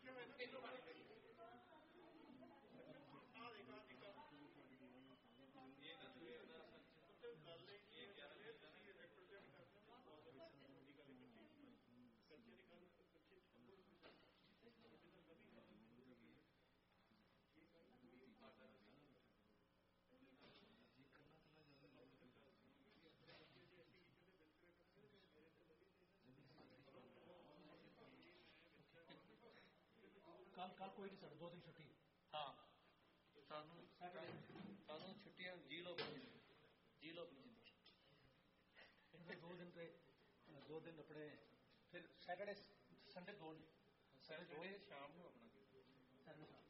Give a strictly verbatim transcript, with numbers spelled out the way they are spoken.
ਕੱਲ ਕੱਲ ਕੋਈ ਨਹੀਂ ਸਾਡੇ ਦੋ ਦਿਨ ਛੁੱਟੀ। ਹਾਂ ਸਾਨੂੰ ਸਾਨੂੰ ਛੁੱਟੀਆਂ ਜੀ ਲੋ ਜੀ ਲੋ ਆਪਣੀ ਜ਼ਿੰਦਗੀ। ਦੋ ਦਿਨ ਤੇ ਦੋ ਦਿਨ ਆਪਣੇ ਫਿਰ ਸੈਟਰਡੇ ਸੰਡੇ ਦੋ ਨੇ। ਸੈਟਰਡੇ ਸ਼ਾਮ ਨੂੰ ਆਪਣਾ